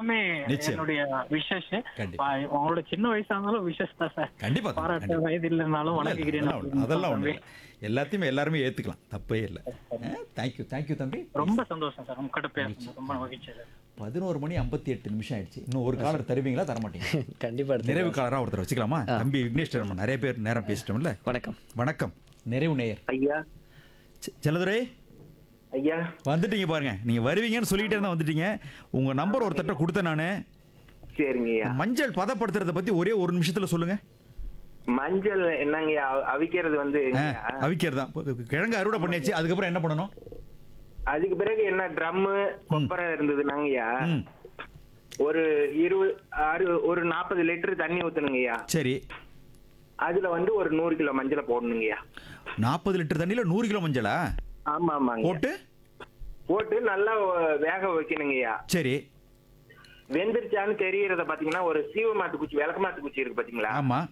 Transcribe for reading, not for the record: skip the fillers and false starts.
எல்லாமே நிச்சயம். என்னுடைய விஷஸ். கண்டிப்பா. உங்களோட சின்ன வயசா இருந்தாலும் விஷஸ் தான் சார். கண்டிப்பா தம்பி, பாராட்ட கண்டிப்பா. வயது இல்லைனாலும் இல்ல, இல்ல, வணங்குகிறேன் அதெல்லாம் ஒண்ணு- அப்படின்னு அதெல்லாம் ஒண்ணு தம்பி. இல்லை. எல்லாத்தையுமே எல்லாருமே ஏத்துக்கலாம், தப்பே இல்லை. தேங்க்யூ தேங்க்யூ தம்பி. ரொம்ப சந்தோஷம் சார். உங்ககிட்ட பேசுறது ரொம்ப மகிழ்ச்சி சார். 11:58 ஆயிடுச்சு. இன்னும் ஒரு காலர் தருவீங்களா, தர மாட்டீங்க? கண்டிப்பா எடுத்துக்கலாம். நிறைவு காலரா ஒருத்தர் வச்சுக்கலாமா? தம்பி விக்னேஷ், நம்ம நிறைய பேர் நேரம் பேசிட்டோம்ல. வணக்கம். வணக்கம், நிறைவு நேயர் ஐயா செல்லதுரை ஐயா வந்துட்டீங்க பாருங்க. நீங்க வருவீங்கன்னு சொல்லிட்டே தான் வந்துட்டீங்க. உங்க நம்பர் ஒருத்தட்ட கொடுத்தேன் நானு. சரிங்க ஐயா. மஞ்சள் பதப்படுத்துறத பத்தி ஒரே ஒரு நிமிஷத்துல சொல்லுங்க. மஞ்சள் என்னங்க ஐயா, அவிக்கிறது வந்து அவிக்கிறது தான். கிழங்கு அறுவடை பண்ணியாச்சு, அதுக்கப்புறம் என்ன பண்ணணும்? அதுக்கு பிறகு என்ன ட்ரம்மு கொப்பரை இருந்ததுனாங்க ஐயா, ம், ஒரு 40 லிட்டர் தண்ணி ஊத்தணுங்க ஐயா. சரி. அதுல வந்து ஒரு 100 கிலோ மஞ்சளை போடணுங்க ஐயா. 40 லிட்டர் தண்ணியில 100 கிலோ மஞ்சளா ஆமா ஆமாங்க. போட்டு? போட்டு நல்லா வேக வைக்கணுங்க ஐயா. சரி. வெந்துருச்சான்னு தெரியறத பாத்தீங்கன்னா ஒரு சீவ மாட்டு குச்சி, விளக்க மாட்டு குச்சி இருக்கு பாத்தீங்களா, ஆமா.